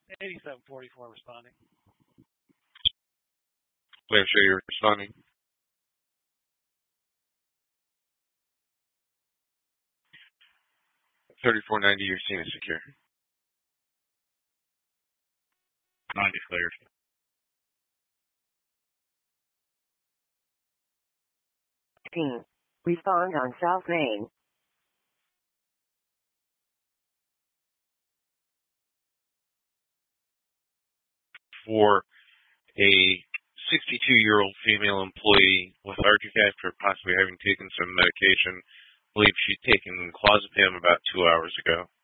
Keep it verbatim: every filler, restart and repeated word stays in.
eighty-seven forty-four responding. Clear, show you're responding. thirty-four ninety, your scene is secure. ninety cleared. Team. Respond on South Main. For a sixty-two-year-old female employee with Artifact for possibly having taken some medication, believed she'd taken clozapam about two hours ago.